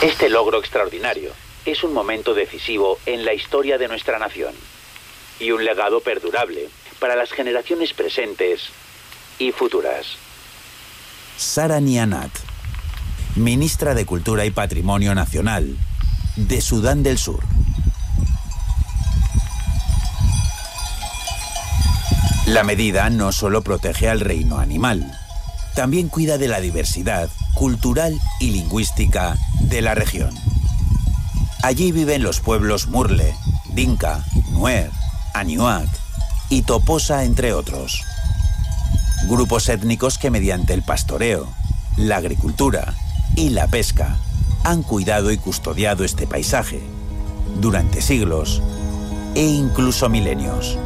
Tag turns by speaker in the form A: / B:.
A: Este logro extraordinario es un momento decisivo en la historia de nuestra nación y un legado perdurable para las generaciones presentes y futuras.
B: Sara Nianat, ministra de Cultura y Patrimonio Nacional de Sudán del Sur. La medida no solo protege al reino animal, también cuida de la diversidad cultural y lingüística de la región. Allí viven los pueblos Murle, Dinka, Nuer, Aniuak y Toposa, entre otros. Grupos étnicos que mediante el pastoreo, la agricultura y la pesca han cuidado y custodiado este paisaje durante siglos e incluso milenios.